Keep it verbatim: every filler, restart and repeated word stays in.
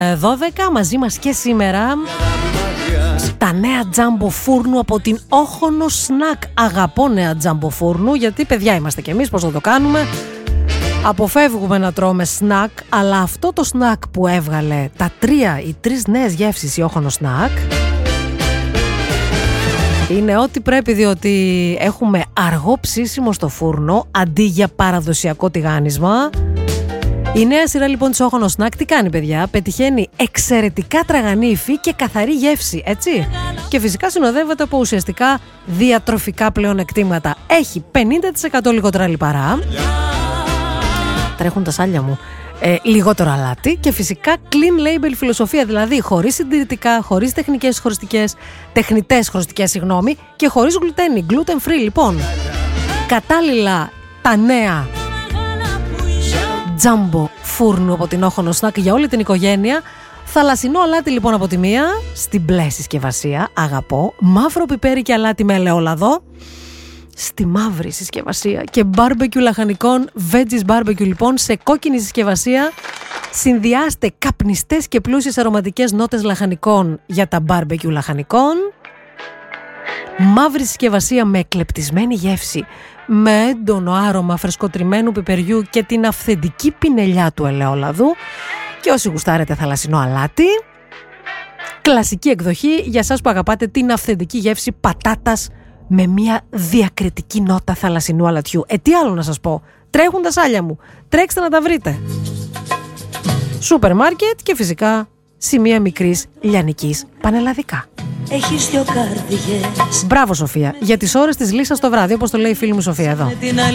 δώδεκα, μαζί μας και σήμερα τα νέα τζάμπο φούρνου από την Όχονο Σνακ. Αγαπώ νέα τζάμπο φούρνου, γιατί παιδιά είμαστε κι εμείς, πώς θα το κάνουμε. Αποφεύγουμε να τρώμε σνακ, αλλά αυτό το σνακ που έβγαλε τα τρία, οι τρεις νέες γεύσεις η Όχονο Σνακ είναι ό,τι πρέπει, διότι έχουμε αργό ψήσιμο στο φούρνο αντί για παραδοσιακό τηγάνισμα. Η νέα σειρά λοιπόν της Όχονο Σνακ τι κάνει, παιδιά? Πετυχαίνει εξαιρετικά τραγανή υφή και καθαρή γεύση, έτσι. Και φυσικά συνοδεύεται από ουσιαστικά διατροφικά πλεονεκτήματα. Έχει πενήντα τοις εκατό λιγότερα λιπαρά. Τρέχουν τα σάλια μου. Ε, λιγότερο αλάτι και φυσικά clean label φιλοσοφία, δηλαδή χωρίς συντηρητικά, χωρίς τεχνικές χωριστικές, τεχνητές χωριστικές, συγγνώμη, και χωρίς γλουτένι, gluten free λοιπόν. Κατάλληλα τα νέα τζάμπο φούρνου από την Όχονο Σνακ για όλη την οικογένεια. Θαλασσινό αλάτι λοιπόν από τη μία, στην μπλε συσκευασία, αγαπώ, μαύρο πιπέρι και αλάτι με ελαιόλαδο στη μαύρη συσκευασία και μπάρμπεκιου λαχανικών, veggies barbecue λοιπόν σε κόκκινη συσκευασία. Συνδυάστε καπνιστές και πλούσιες αρωματικές νότες λαχανικών για τα μπάρμπεκιου λαχανικών. Μαύρη συσκευασία με εκλεπτισμένη γεύση, με έντονο άρωμα φρεσκοτριμμένου πιπεριού και την αυθεντική πινελιά του ελαιόλαδου. Και όσοι γουστάρετε θαλασσινό αλάτι, κλασική εκδοχή για σας που αγαπάτε την αυθεντική γεύση πατάτας με μια διακριτική νότα θαλασσινού αλατιού. Ε, τι άλλο να σας πω? Τρέχουν τα σάλια μου. Τρέξτε να τα βρείτε. Σούπερ μάρκετ και φυσικά σημεία μικρής λιανικής πανελλαδικά. Έχεις δυο καρδιές. Μπράβο Σοφία, για τις ώρες της λύσας το βράδυ, όπως το λέει η φίλη μου Σοφία εδώ.